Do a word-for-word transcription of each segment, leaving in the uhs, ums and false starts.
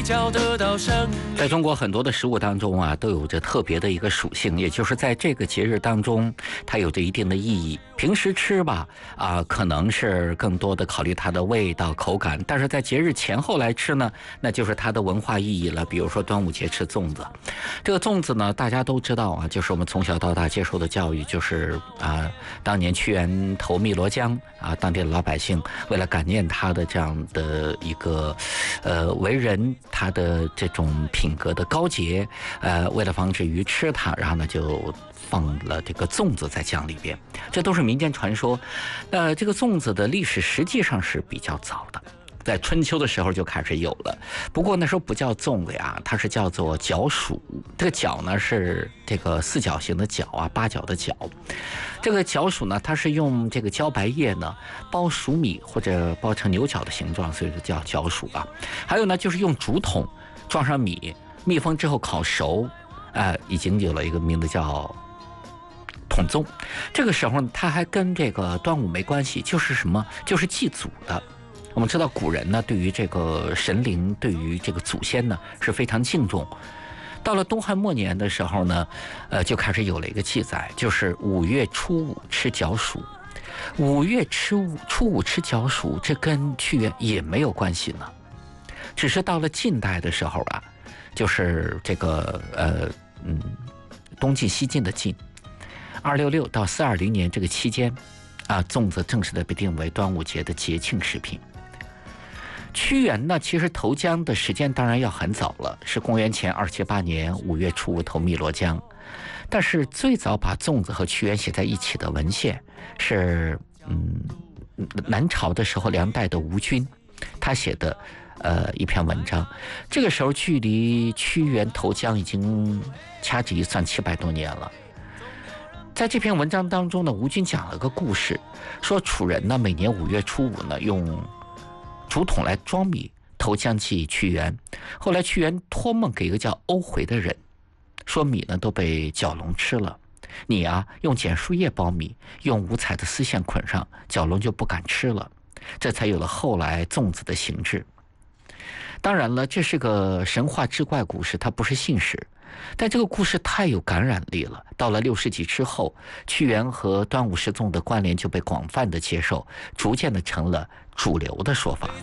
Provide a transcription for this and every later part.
角得到生。 在中国很多的食物当中啊，都有着特别的一个属性，也就是在这个节日当中，它有着一定的意义。平时吃吧，啊，可能是更多的考虑它的味道、口感，但是在节日前后来吃呢，那就是它的文化意义了。比如说端午节吃粽子，这个粽子呢，大家都知道啊，就是我们从小到大接受的教育，就是啊，当年屈原投汨罗江啊，当地的老百姓为了感念他的这样的一个呃为人，他的这种品格的高洁，呃，为了防止鱼吃它，然后呢就放了这个粽子在江里边，这都是民间传说。那这个粽子的历史实际上是比较早的，在春秋的时候就开始有了，不过那时候不叫粽子呀，它是叫做角黍。这个角呢是这个四角形的角啊，八角的角。这个角黍呢，它是用这个茭白叶呢包黍米或者包成牛角的形状，所以就叫角黍啊。还有呢，就是用竹筒装上米，密封之后烤熟，呃，已经有了一个名字叫筒粽。这个时候呢，它还跟这个端午没关系，就是什么？就是祭祖的。我们知道古人呢，对于这个神灵，对于这个祖先呢，是非常敬重。到了东汉末年的时候呢，呃，就开始有了一个记载，就是五月初五吃角黍。五月初五初五吃角黍，这跟屈原也没有关系呢。只是到了近代的时候啊，就是这个呃嗯，东晋西晋的晋，二六六到四二零年这个期间，啊，粽子正式的被定为端午节的节庆食品。屈原呢，其实投江的时间当然要很早了，是公元前二七八年五月初五投汨罗江。但是最早把粽子和屈原写在一起的文献是，嗯，南朝的时候梁代的吴均，他写的呃一篇文章。这个时候距离屈原投江已经掐指一算七百多年了。在这篇文章当中呢，吴均讲了个故事，说楚人呢每年五月初五呢用竹筒来装米投江祭屈原，后来屈原托梦给一个叫欧回的人，说米呢都被角龙吃了，你啊用剪树叶包米，用五彩的丝线捆上，角龙就不敢吃了，这才有了后来粽子的形制。当然了，这是个神话志怪故事，它不是信史，但这个故事太有感染力了。到了六世纪之后，屈原和端午食粽的关联就被广泛的接受，逐渐的成了主流的说法。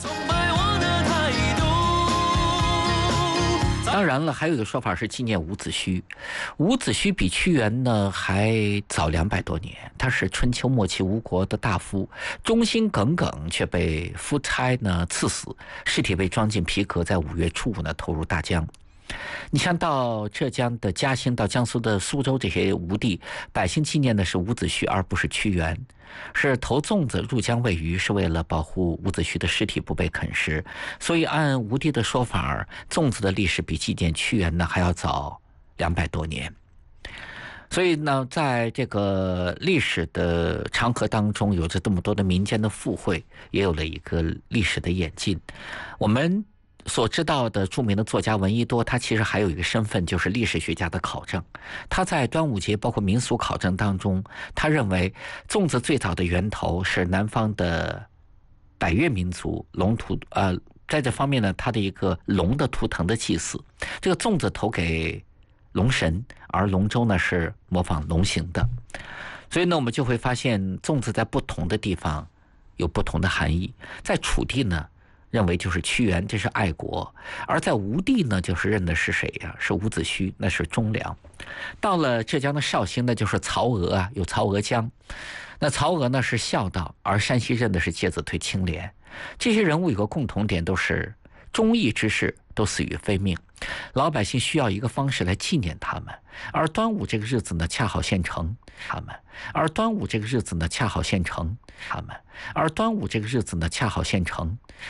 当然了，还有一个说法是纪念伍子胥。伍子胥比屈原呢还早两百多年，他是春秋末期吴国的大夫，忠心耿耿，却被夫差呢赐死，尸体被装进皮革，在五月初五呢投入大江。你像到浙江的嘉兴，到江苏的苏州这些吴地，百姓纪念的是伍子胥，而不是屈原。是投粽子入江喂鱼，是为了保护伍子胥的尸体不被啃食。所以按吴地的说法，粽子的历史比纪念屈原呢还要早两百多年。所以呢，在这个历史的长河当中，有着这么多的民间的附会，也有了一个历史的演进。我们所知道的著名的作家闻一多，他其实还有一个身份，就是历史学家的考证。他在端午节包括民俗考证当中，他认为粽子最早的源头是南方的百越民族龙图，呃，在这方面呢，他的一个龙的图腾的祭祀，这个粽子投给龙神，而龙舟呢是模仿龙形的。所以呢，我们就会发现粽子在不同的地方有不同的含义。在楚地呢，认为就是屈原，这是爱国；而在吴地呢，就是认的是谁呀、啊？是伍子胥，那是忠良。到了浙江的绍兴呢，就是曹娥啊，有曹娥江。那曹娥呢是孝道，而山西认的是介子推清廉。这些人物有个共同点，都是忠义之士，都死于非命。老百姓需要一个方式来纪念他们，而端午这个日子呢，恰好现成他们；而端午这个日子呢，恰好现成他们；而端午这个日子呢，恰好现成